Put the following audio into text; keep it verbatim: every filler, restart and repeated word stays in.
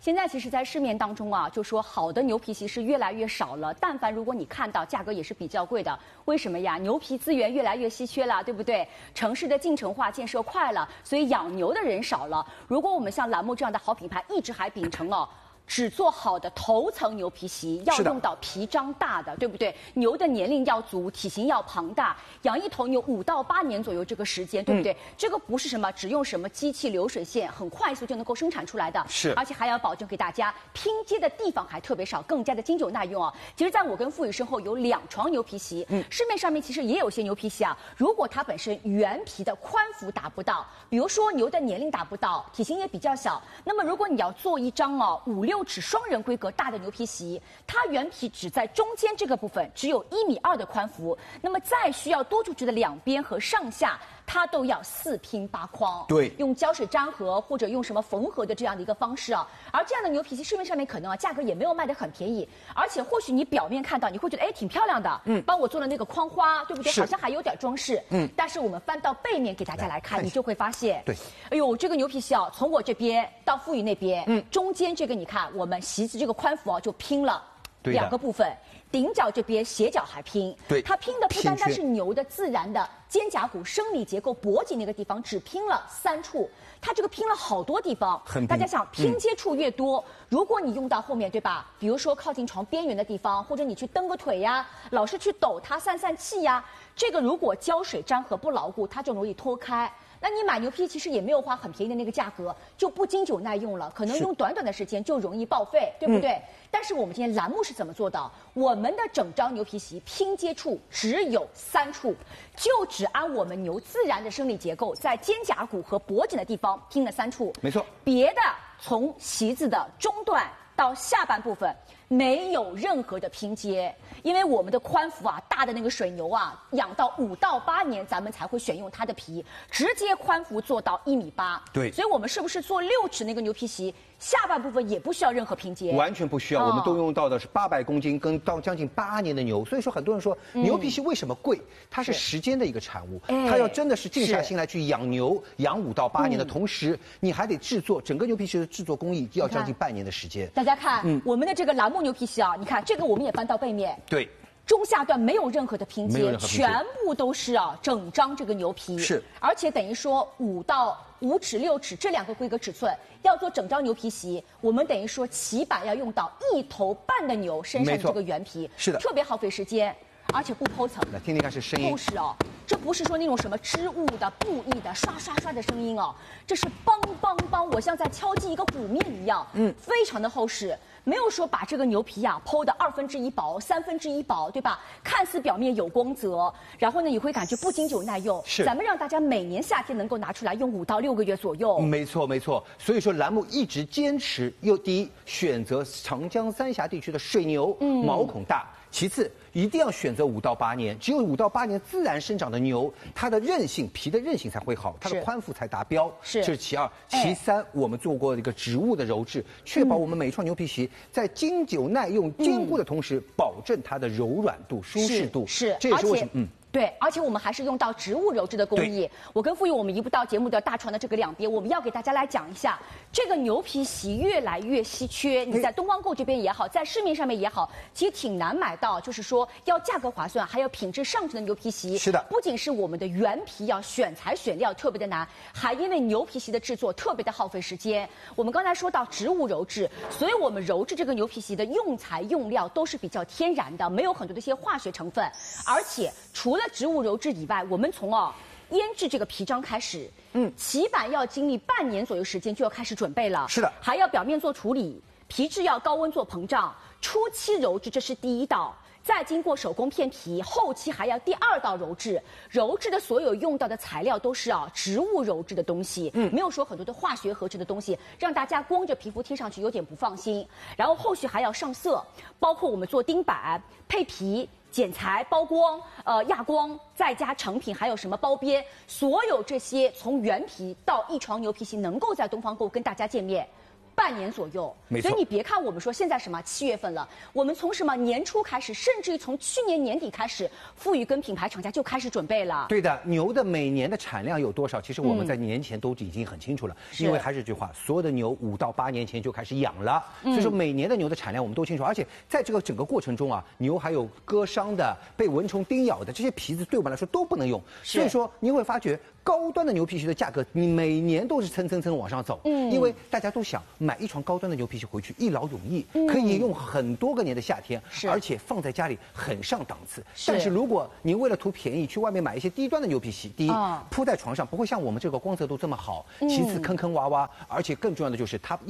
现在其实，在市面当中啊，就说好的牛皮席是越来越少了。但凡如果你看到，价格也是比较贵的。为什么呀？牛皮资源越来越稀缺了，对不对？城市的进城化建设快了，所以养牛的人少了。如果我们像栏目这样的好品牌，一直还秉承了。只做好的头层牛皮席，要用到皮张大的，对不对？牛的年龄要足，体型要庞大，养一头牛五到八年左右这个时间，对不对？嗯、这个不是什么只用什么机器流水线，很快速就能够生产出来的， 是， 而且还要保证给大家拼接的地方还特别少，更加的经久耐用啊。其实，在我跟傅宇身后有两床牛皮席，嗯，市面上面其实也有些牛皮席啊，如果它本身原皮的宽幅达不到，比如说牛的年龄达不到，体型也比较小，那么如果你要做一张哦五六尺双人规格大的牛皮席，它原皮只在中间这个部分只有一米二的宽幅，那么再需要多出去的两边和上下，它都要四拼八框， 对， 用胶水粘合或者用什么缝合的这样的一个方式啊。而这样的牛皮席市面上面可能啊价格也没有卖得很便宜，而且或许你表面看到你会觉得哎挺漂亮的，嗯，帮我做了那个框花，对不对？好像还有点装饰，嗯，但是我们翻到背面给大家来看，你就会发现， 对， 哎呦，这个牛皮席啊，从我这边到傅宇那边，嗯，中间这个你看我们席子这个宽幅啊就拼了两个部分。顶角这边斜角还拼， 对， 它拼的不单单是牛的自然的肩胛骨生理结构脖颈那个地方，只拼了三处，它这个拼了好多地方。大家想拼接处越多，嗯、如果你用到后面，对吧？比如说靠近床边缘的地方，或者你去蹬个腿呀，老是去抖它散散气呀，这个如果胶水粘合不牢固，它就容易脱开。那你买牛皮其实也没有花很便宜的那个价格，就不经久耐用了，可能用短短的时间就容易报废，对不对？嗯、但是我们今天栏目是怎么做到？我们的整张牛皮席拼接处只有三处，就只按我们牛自然的生理结构，在肩胛骨和脖颈的地方拼了三处， 没错。 别的从席子的中段到下半部分没有任何的拼接，因为我们的宽幅啊，大的那个水牛啊，养到五到八年，咱们才会选用它的皮，直接宽幅做到一米八。 对， 所以我们是不是做六尺那个牛皮席，下半部分也不需要任何拼接？ 完全不需要，哦、我们都用到的是八百公斤跟到将近八年的牛，所以说很多人说牛皮席为什么贵？嗯、它是时间的一个产物，它要真的是静下心来去养牛，养五到八年的同时，嗯、你还得制作整个牛皮席的制作工艺要将近半年的时间。 大家看，嗯、我们的这个栏目牛皮席啊，你看这个我们也翻到背面， 对。 中下段没有任何的拼接，全部都是啊整张这个牛皮， 是， 而且等于说五到五尺、六尺这两个规格尺寸要做整张牛皮席，我们等于说起板要用到一头半的牛身上的这个原皮， 是的， 特别耗费时间，而且不剖层。 来听听看是声音， 厚实哦，这不是说那种什么织物的布艺的刷刷刷的声音哦，这是梆梆梆，我像在敲击一个鼓面一样，嗯，非常的厚实。没有说把这个牛皮呀剖的二分之一薄、三分之一薄，对吧？看似表面有光泽，然后呢，你会感觉不经久耐用。 是， 咱们让大家每年夏天能够拿出来用五到六个月左右。 没错，没错。所以说，栏目一直坚持，又第一选择长江三峡地区的水牛，嗯，毛孔大。其次，一定要选择五到八年，只有五到八年自然生长的牛，它的韧性、皮的韧性才会好，它的宽幅才达标。 是， 这是其二。其三，哎、我们做过一个植物的鞣制，确保我们每一创牛皮席在经久耐用、坚固的同时，保证它的柔软度、舒适度。 是， 这也是为什么嗯。 对，而且我们还是用到植物鞣制的工艺。我跟傅宇，我们移步到节目的大床的这个两边，我们要给大家来讲一下，这个牛皮席越来越稀缺。你在东方购这边也好，在市面上面也好，其实挺难买到，就是说要价格划算，还要品质上乘的牛皮席。 是的， 不仅是我们的原皮要选材选料特别的难，还因为牛皮席的制作特别的耗费时间。我们刚才说到植物鞣制，所以我们鞣制这个牛皮席的用材用料都是比较天然的，没有很多的一些化学成分，而且除了除了植物鞣制以外，我们从哦腌制这个皮张开始，嗯，起板要经历半年左右时间就要开始准备了。 是的， 还要表面做处理，皮质要高温做膨胀，初期鞣制这是第一道，再经过手工片皮，后期还要第二道鞣制。鞣制的所有用到的材料都是啊植物鞣制的东西，嗯，没有说很多的化学合制的东西，让大家光着皮肤贴上去有点不放心。然后后续还要上色，包括我们做钉板、配皮。剪裁、包光、呃压光，再加成品，还有什么包边，所有这些从原皮到一床牛皮席，能够在东方购跟大家见面， 半年左右。 没错。 所以你别看我们说现在什么七月份了，我们从什么年初开始，甚至于从去年年底开始，富裕跟品牌厂家就开始准备了。 对的，牛的每年的产量有多少？其实我们在年前都已经很清楚了，嗯、因为还是这句话，所有的牛五到八年前就开始养了，嗯、所以说每年的牛的产量我们都清楚。而且在这个整个过程中啊，牛还有割伤的、被蚊虫叮咬的这些皮子，对我们来说都不能用。所以说你会发觉，高端的牛皮靴的价格，你每年都是蹭蹭蹭往上走。嗯，因为大家都想买一床高端的牛皮靴回去一劳永逸，嗯、可以用很多个年的夏天，而且放在家里很上档次。是但是如果您为了图便宜去外面买一些低端的牛皮鞋，第一、哦、铺在床上不会像我们这个光泽度这么好，其次坑坑洼洼，而且更重要的就是它。